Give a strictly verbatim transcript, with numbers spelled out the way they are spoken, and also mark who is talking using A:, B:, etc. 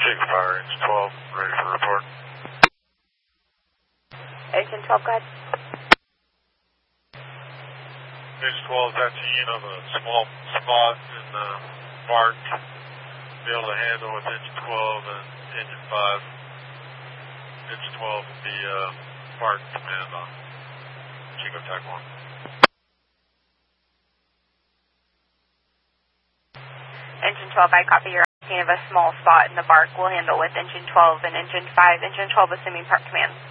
A: Chicken Fire, engine twelve, ready for report.
B: Engine twelve, go ahead.
A: Engine twelve, that's you know the small spot in the bark. Be able to handle with engine twelve and engine five. Engine twelve will be uh, bark command on Chico Tech one.
B: Engine twelve, I copy your of a small spot in the bark. We'll handle with engine twelve and engine five. Engine twelve assuming park command.